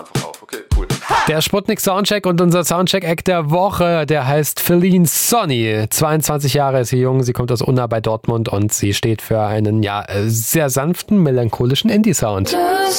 einfach auf. Okay, cool. Der Sputnik Soundcheck und unser Soundcheck-Act der Woche, der heißt Feline Sonny. 22 Jahre ist sie jung, sie kommt aus Unna bei Dortmund und sie steht für einen, sehr sanften, melancholischen Indie-Sound.